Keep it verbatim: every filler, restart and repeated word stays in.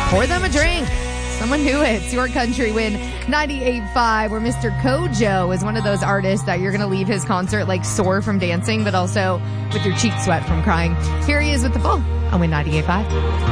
pour them a drink. Someone knew it. It's your country win ninety-eight point five, where Mister Kojo is one of those artists that you're going to leave his concert like sore from dancing, but also with your cheeks wet from crying. Here he is with the full on Win ninety-eight point five.